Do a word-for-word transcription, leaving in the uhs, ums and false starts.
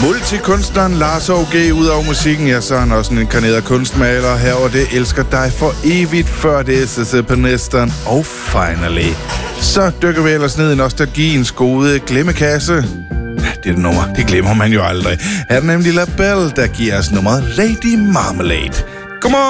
Multikunstneren Lars O G. Ud over musikken, ja, så er han også en inkarneret kunstmaler. Her og det elsker dig for evigt, før det er S S på næsten. Og finally. Så dykker vi ellers ned i nostalgiens gode glemmekasse. Det er det nummer, det glemmer man jo aldrig. Her er den nemlig La Belle, der giver os nummeret Lady Marmalade. Godmorgen!